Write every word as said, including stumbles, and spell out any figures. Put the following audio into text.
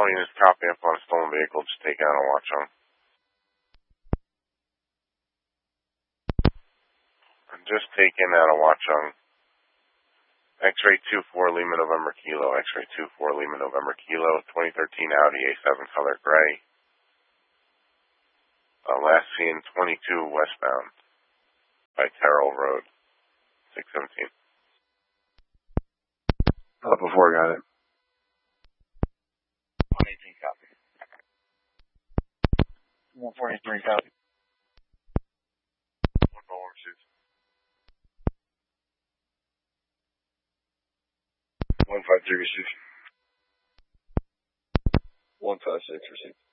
calling is copy up on a stolen vehicle, just taken out of Watchung. I'm just taken out of Watchung. X-ray two four Lima November Kilo, X-ray two four Lima November Kilo, twenty thirteen Audi A seven color gray. Uh, last seen twenty-two westbound by Terrell Road, six seventeen. Up before, got it. one eighteen copy. one forty-three copy. One call received. one five three received. one five six received.